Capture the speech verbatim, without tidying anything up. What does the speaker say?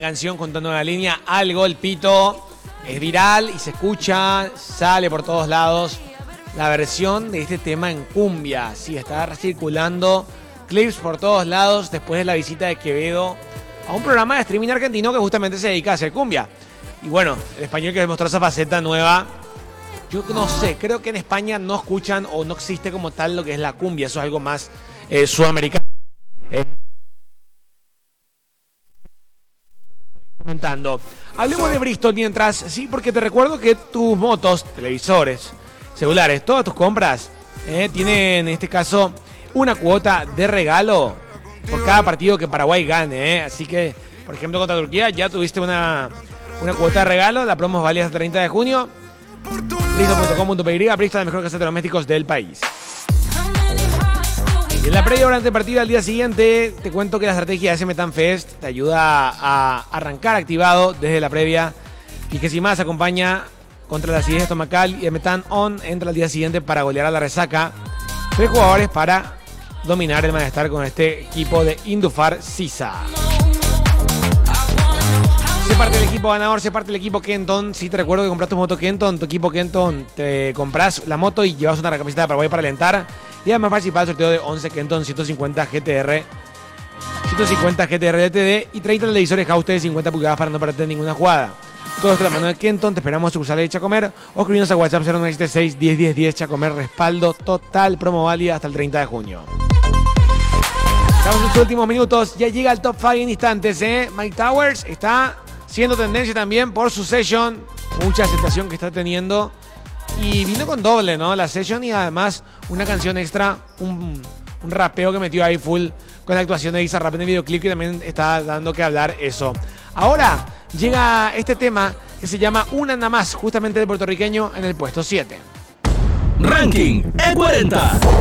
Canción con nueva línea al golpito. Es viral y se escucha, sale por todos lados la versión de este tema en cumbia. Sí, está circulando clips por todos lados después de la visita de Quevedo a un programa de streaming argentino que justamente se dedica a hacer cumbia. Y bueno, el español que demostró esa faceta nueva. Yo no sé, creo que en España no escuchan o no existe como tal lo que es la cumbia. Eso es algo más eh, sudamericano. Eh, Comentando. Hablemos de Bristol mientras, sí, porque te recuerdo que tus motos, televisores, celulares, todas tus compras eh, tienen en este caso una cuota de regalo por cada partido que Paraguay gane. Eh. Así que, por ejemplo, contra Turquía ya tuviste una, una cuota de regalo. La promo es válida hasta el treinta de junio. Bristol punto com punto pe y, Bristol, la mejor casa de domésticos del país. Y en la previa durante el partido al día siguiente, te cuento que la estrategia de ese Metan Fest te ayuda a arrancar activado desde la previa y que sin más acompaña contra la acidez estomacal, y el Metan On entra al día siguiente para golear a la resaca. Tres jugadores para dominar el malestar con este equipo de Indufar Sisa. Se parte el equipo ganador, se parte el equipo Kenton. Si te recuerdo que compras tu moto Kenton, tu equipo Kenton, te compras la moto y llevas una camiseta de Paraguay para alentar. Y además participar del sorteo de once Kenton ciento cincuenta G T R, ciento cincuenta G T R D T D y treinta televisores House de cincuenta pulgadas para no perderte ninguna jugada. Todo esto de la mano de Kenton. Te esperamos en sucursales de Chacomer o escribinos a WhatsApp cero nueve siete seis, diez, diez, diez. Chacomer, respaldo total, promo válida hasta el treinta de junio. Estamos en los últimos minutos, ya llega el top cinco en instantes. ¿eh? Mike Towers está siendo tendencia también por su session, mucha aceptación que está teniendo. Y vino con doble, ¿no? La session y además una canción extra, un, un rapeo que metió ahí full con la actuación de Bizarrap en el videoclip, que también está dando que hablar eso. Ahora llega este tema que se llama Una Nada Más, justamente del puertorriqueño, en el puesto siete. Ranking E cuarenta.